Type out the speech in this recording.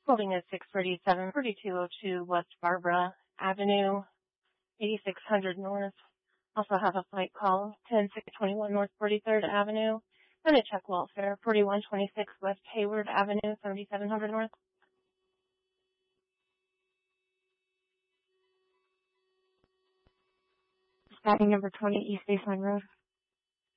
Holding is 637, 4202 West Barbara Avenue, 8600 North. Also have a flight call, 10621 North 43rd Avenue, and a check welfare, 4126 West Hayward Avenue, 7700 North. Stacking number 20 East Baseline Road.